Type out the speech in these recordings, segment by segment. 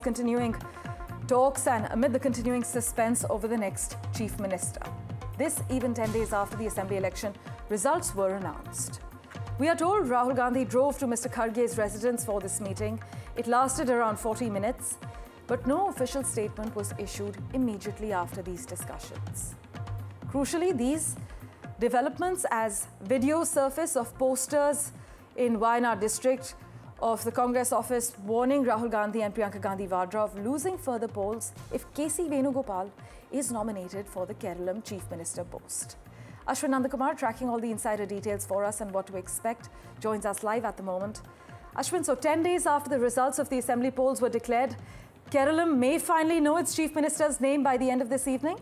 Continuing talks and amid the continuing suspense over the next chief minister. This even 10 days after the assembly election results were announced. We are told Rahul Gandhi drove to Mr. Kharge's residence for this meeting. It lasted around 40 minutes, but no official statement was issued immediately after these discussions. Crucially, these developments as video surface of posters in Wayanad district of the Congress office warning Rahul Gandhi and Priyanka Gandhi Vadra of losing further polls if K.C. Venugopal is nominated for the Kerala Chief Minister post. Ashwin Nandakumar, tracking all the insider details for us and what to expect, joins us live at the moment. Ashwin, so 10 days after the results of the assembly polls were declared, Kerala may finally know its Chief Minister's name by the end of this evening?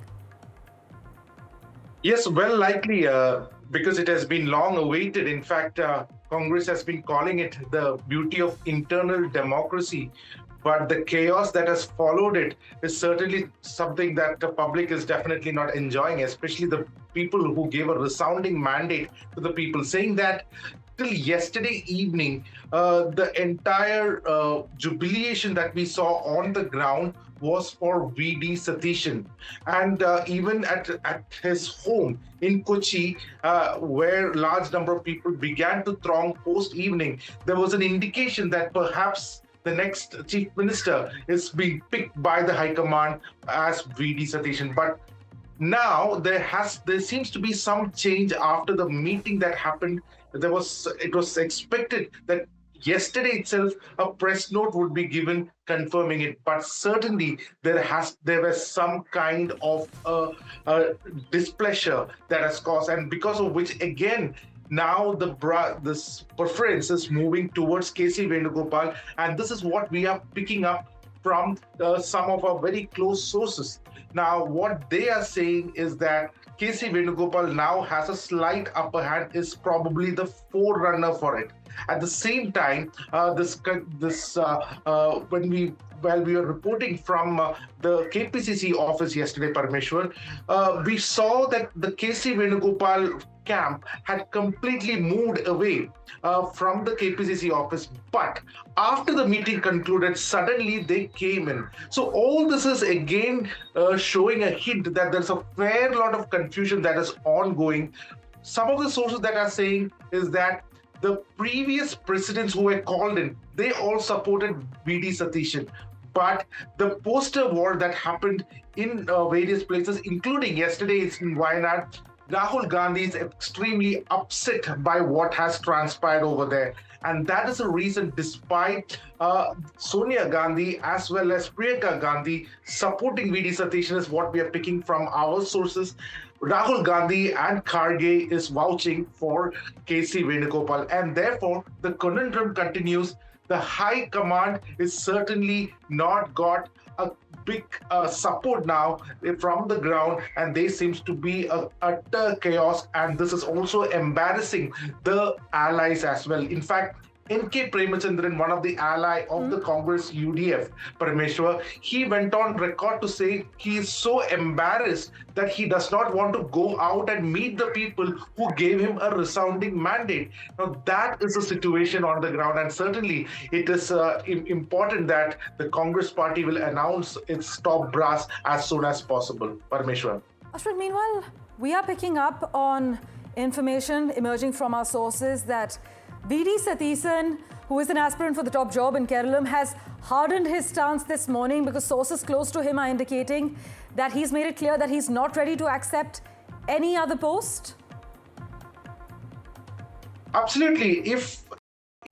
Yes, well, likely, because it has been long awaited. In fact, Congress has been calling it the beauty of internal democracy. But the chaos that has followed it is certainly something that the public is definitely not enjoying, especially the people who gave a resounding mandate to the people, saying that till yesterday evening, the entire jubilation that we saw on the ground was for V.D. Satheesan. And even at his home in Kochi, where large number of people began to throng post-evening, there was an indication that perhaps the next chief minister is being picked by the High Command as V.D. Satheesan. But now there seems to be some change after the meeting that happened. It was expected that yesterday itself a press note would be given confirming it, but certainly there was some kind of displeasure that has caused, and because of which again now this preference is moving towards K.C. Venugopal, and this is what we are picking up from some of our very close sources. Now, what they are saying is that K.C. Venugopal now has a slight upper hand, is probably the forerunner for it. At the same time, while we were reporting from the KPCC office yesterday, Parameshwar, we saw that the K.C. Venugopal camp had completely moved away from the KPCC office. But after the meeting concluded, suddenly they came in. So all this is again showing a hint that there's a fair lot of confusion that is ongoing. Some of the sources that are saying is that the previous presidents who were called in, they all supported V.D. Satheesan. But the poster war that happened in various places, including yesterday in Wayanad, Rahul Gandhi is extremely upset by what has transpired over there. And that is the reason, despite Sonia Gandhi as well as Priyanka Gandhi supporting V.D. Satheesan, is what we are picking from our sources, Rahul Gandhi and Kharge is vouching for K.C. Venugopal. And therefore, the conundrum continues. The High Command is certainly not got a big support now from the ground, and there seems to be a utter chaos, and this is also embarrassing the allies as well. In fact, N.K. Premachandran, one of the ally of the Congress UDF, Parameshwar, he went on record to say he is so embarrassed that he does not want to go out and meet the people who gave him a resounding mandate. Now, that is the situation on the ground, and certainly it is important that the Congress party will announce its top brass as soon as possible. Parameshwar. Ashwin, meanwhile, we are picking up on information emerging from our sources that V.D. Satheesan, who is an aspirant for the top job in Kerala, has hardened his stance this morning because sources close to him are indicating that he's made it clear that he's not ready to accept any other post. Absolutely. If